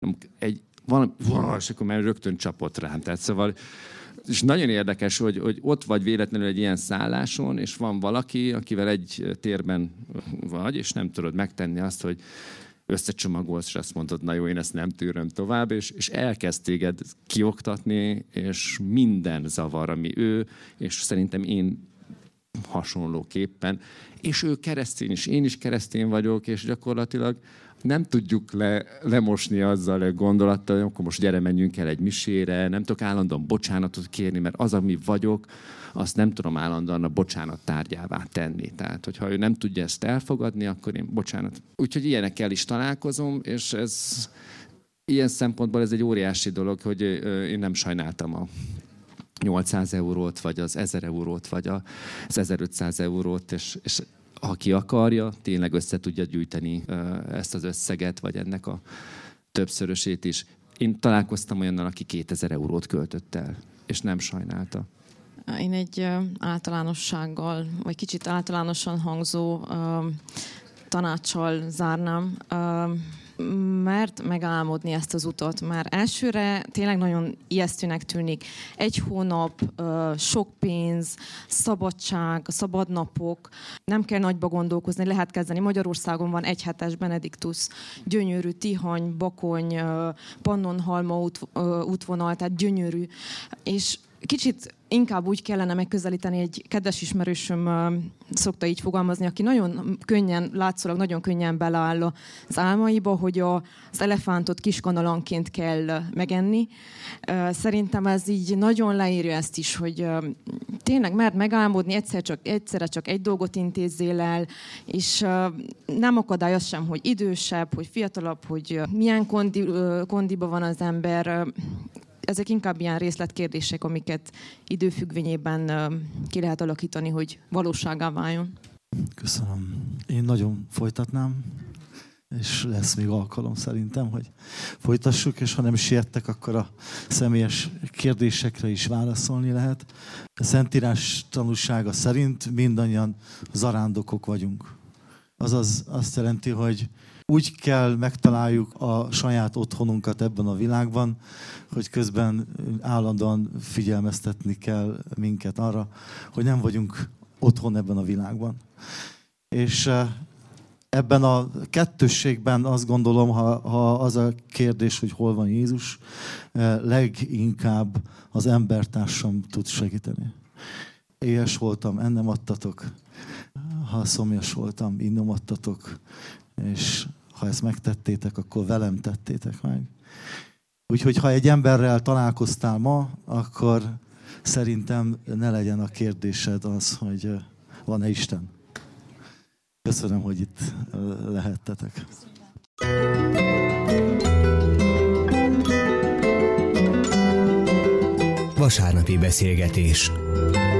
és akkor már rögtön csapott rám. Tehát szóval, és nagyon érdekes, hogy ott vagy véletlenül egy ilyen szálláson, és van valaki, akivel egy térben vagy, és nem tudod megtenni azt, hogy összecsomagolsz, és azt mondod, na jó, én ezt nem tűröm tovább, és elkezd téged kioktatni, és minden zavar, ami ő, és szerintem én hasonlóképpen. És ő keresztény, és én is keresztény vagyok, és gyakorlatilag nem tudjuk lemosni azzal a gondolattal, hogy akkor most gyere, menjünk el egy misére, nem tudok állandóan bocsánatot kérni, mert az, ami vagyok, azt nem tudom állandóan a bocsánat tárgyává tenni. Tehát, hogyha ő nem tudja ezt elfogadni, akkor én bocsánat. Úgyhogy ilyenekkel is találkozom, és ez ilyen szempontból ez egy óriási dolog, hogy én nem sajnáltam a 800 eurót, vagy az 1000 eurót, vagy az 1500 eurót, és ha ki akarja, tényleg össze tudja gyűjteni ezt az összeget, vagy ennek a többszörösét is. Én találkoztam olyannal, aki 2000 eurót költött el, és nem sajnálta. Én egy általánossággal, vagy kicsit általánosan hangzó tanáccsal zárnám. Mert megálmodni ezt az utat. Már elsőre tényleg nagyon ijesztőnek tűnik. 1 hónap, sok pénz, szabadság, szabadnapok. Nem kell nagyba gondolkozni, lehet kezdeni. Magyarországon van 1 hetes Benediktus, gyönyörű Tihany, Bakony, Pannonhalma útvonal, tehát gyönyörű. És kicsit inkább úgy kellene megközelíteni, egy kedves ismerősöm szokta így fogalmazni, aki nagyon könnyen, látszólag nagyon könnyen beleáll az álmaiba, hogy az elefántot kiskanalanként kell megenni. Szerintem ez így nagyon leírja ezt is, hogy tényleg mert megálmodni, egyszerre csak egy dolgot intézzél el, és nem akadály az sem, hogy idősebb, hogy fiatalabb, hogy milyen kondiba van az ember. Ezek inkább ilyen részletkérdések, amiket időfüggvényében ki lehet alakítani, hogy valósággá váljon. Köszönöm. Én nagyon folytatnám, és lesz még alkalom szerintem, hogy folytassuk, és ha nem siettek, akkor a személyes kérdésekre is válaszolni lehet. A Szentírás tanúsága szerint mindannyian zarándokok vagyunk. Azaz azt jelenti, hogy úgy kell megtaláljuk a saját otthonunkat ebben a világban, hogy közben állandóan figyelmeztetni kell minket arra, hogy nem vagyunk otthon ebben a világban. És ebben a kettősségben azt gondolom, ha az a kérdés, hogy hol van Jézus, leginkább az embertársam tud segíteni. Éhes voltam, ennem adtatok. Ha szomjas voltam, innom adtatok. És ha ezt megtettétek, akkor velem tettétek meg. Úgyhogy ha egy emberrel találkoztál ma, akkor szerintem ne legyen a kérdésed az, hogy van-e Isten. Köszönöm, hogy itt lehettetek. Vasárnapi beszélgetés.